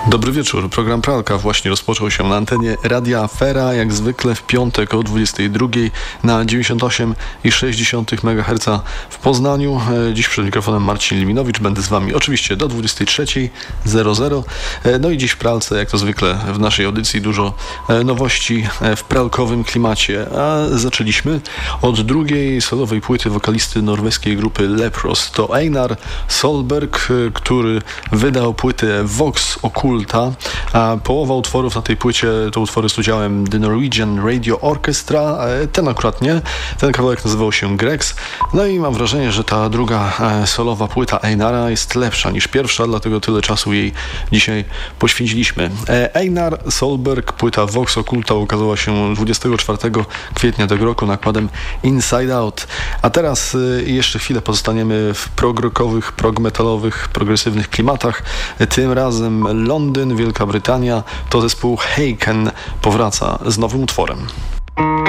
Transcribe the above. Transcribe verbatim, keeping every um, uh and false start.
Dobry wieczór. Program Pralka właśnie rozpoczął się na antenie Radia Afera, jak zwykle w piątek o dwudziestej drugiej na dziewięćdziesiąt osiem i sześć megaherca w Poznaniu. Dziś przed mikrofonem Marcin Liminowicz. Będę z Wami oczywiście do dwudziestej trzeciej. No i dziś w Pralce, jak to zwykle w naszej audycji, dużo nowości w pralkowym klimacie. A zaczęliśmy od drugiej solowej płyty wokalisty norweskiej grupy Lepros. To Einar Solberg, który wydał płytę Vox Occulta. A połowa utworów na tej płycie to utwory z udziałem The Norwegian Radio Orchestra. Ten akurat nie. Ten kawałek nazywał się Grex. No i mam wrażenie, że ta druga solowa płyta Einara jest lepsza niż pierwsza, dlatego tyle czasu jej dzisiaj poświęciliśmy. Einar Solberg, płyta Vox Occulta ukazała się dwudziestego czwartego kwietnia tego roku nakładem Inside Out. A teraz jeszcze chwilę pozostaniemy w prog-rockowych, prog-metalowych, progresywnych klimatach. Tym razem Londyn, Wielka Brytania. To zespół Haken powraca z nowym utworem.